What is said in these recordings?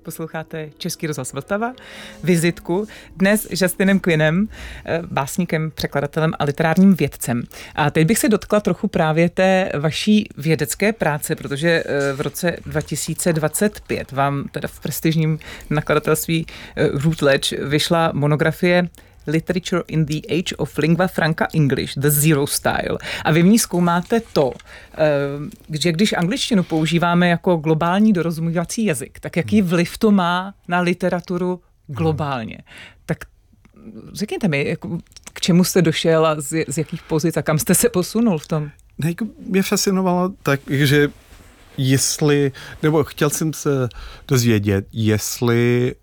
Posloucháte Český rozhlas Vltava, vizitku, dnes s Justinem Quinnem, básníkem, překladatelem a literárním vědcem. A teď bych se dotkla trochu právě té vaší vědecké práce, protože v roce 2025 vám teda v prestižním nakladatelství Routledge vyšla monografie Literature in the Age of Lingua Franca English, The Zero Style. A vy v ní zkoumáte to, že když angličtinu používáme jako globální dorozuměvací jazyk, tak jaký vliv to má na literaturu globálně. Tak řekněte mi, jako, k čemu jste došel a z jakých pozic a kam jste se posunul v tom? Mě fascinovalo tak, že chtěl jsem se dozvědět, jestli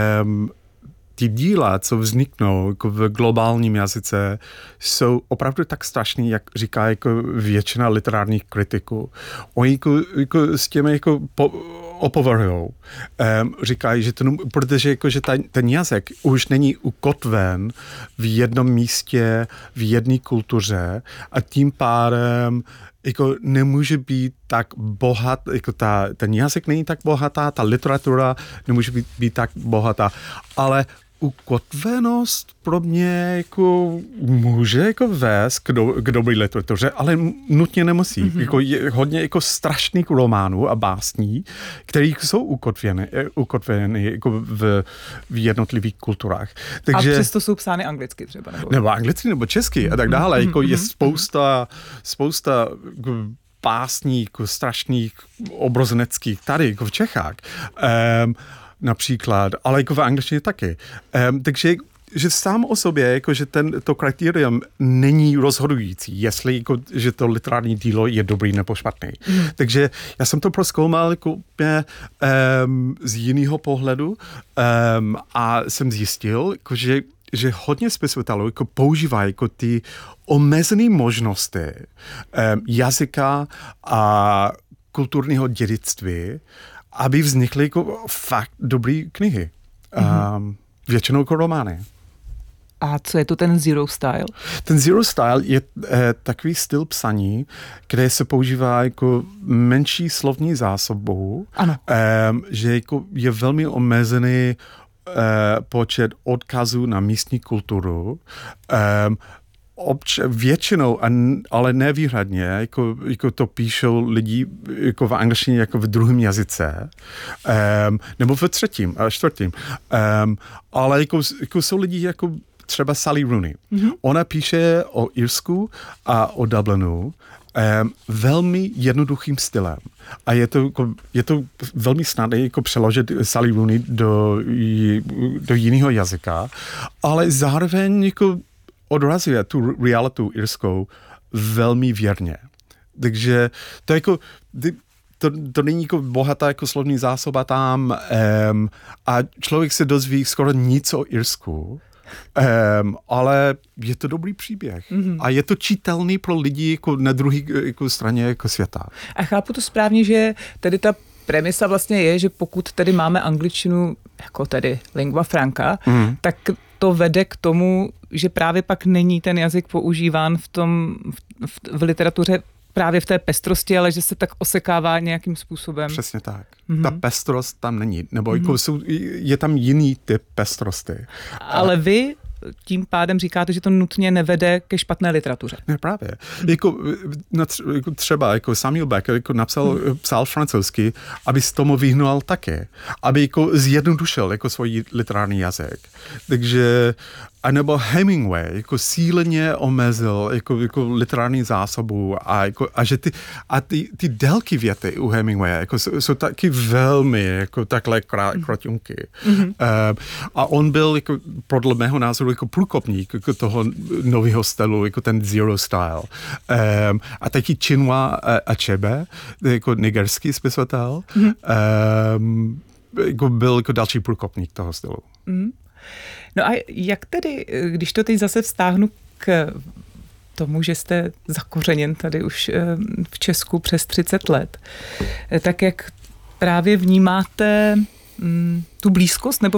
ty díla, co vzniknou jako v globálním jazyce, jsou opravdu tak strašný, jak říká jako většina literárních kritiků. Oni jako s těmi opovrhujou. Říkají, že protože že ten jazyk už není ukotven v jednom místě, v jedné kultuře a tím pádem jako nemůže být tak bohat, jako ten jazyk není tak bohatá, ta literatura nemůže být tak bohatá, ale ukotvenost pro mě jako může jako vést k dobré literatuře, ale nutně nemusí. Mm-hmm. Jako je hodně jako strašných románů a básní, které jsou ukotveny jako v jednotlivých kulturách. Takže, a přesto jsou psány anglicky třeba? Nebo anglicky, nebo česky a tak dále. Jako je spousta básní jako strašných obrozeneckých tady jako v Čechách. Například, ale jako v angličtině taky. Takže že sám o sobě, jako, že to kritérium není rozhodující, jestli jako, že to literární dílo je dobrý nebo špatný. Takže já jsem to prozkoumal jako, z jiného pohledu a jsem zjistil, jako, že hodně spisovatelů jako používají jako ty omezené možnosti jazyka a kulturního dědictví, aby vznikly jako fakt dobré knihy. Většinou jako romány. A co je to ten Zero Style? Ten Zero Style je takový styl psaní, kde se používá jako menší slovní zásobu, že jako je velmi omezený počet odkazů na místní kulturu, většinou, ale ne výhradně, jako to píšou lidi jako v angličtině jako v druhém jazyce, nebo v třetím a čtvrtým. Ale jako jsou lidi jako třeba Sally Rooney. Mm-hmm. Ona píše o Irsku a o Dublinu velmi jednoduchým stylem. A je to velmi snadné jako přeložit Sally Rooney do jiného jazyka, ale zároveň jako odrazuje tu realitu irskou velmi věrně. Takže to jako to není jako bohatá jako slovní zásoba tam a člověk se dozví skoro nic o Irsku, ale je to dobrý příběh. Mm-hmm. A je to čitelný pro lidi jako na druhé jako straně jako světa. A chápu to správně, že tedy ta premisa vlastně je, že pokud tedy máme angličtinu jako tedy lingua franca, tak to vede k tomu, že právě pak není ten jazyk používán v literatuře právě v té pestrosti, ale že se tak osekává nějakým způsobem. Přesně tak. Mm-hmm. Ta pestrost tam není. Nebo jako je tam jiný typ pestrosti. Ale vy tím pádem říkáte, že to nutně nevede ke špatné literatuře. Ne, právě. Jako třeba jako Samuel Beckett jako psal francouzsky, aby se tomu vyhnul také. Aby jako zjednodušil jako svůj literární jazyk. Takže nebo Hemingway jako síleně omezil jako literární zásobu a že ty délky věty u Hemingwaye jako jsou taky velmi jako takhle kraťunky. Mm-hmm. A on byl jako podle mého názoru jako průkopník jako toho nového stylu, jako ten Zero Style. A taky Chinua Achebe, jako nigerský spisovatel, jako byl jako další průkopník toho stylu. Mm. No a jak tedy, když to teď zase vztáhnu k tomu, že jste zakořeněn tady už v Česku přes 30 let, tak jak právě vnímáte tu blízkost nebo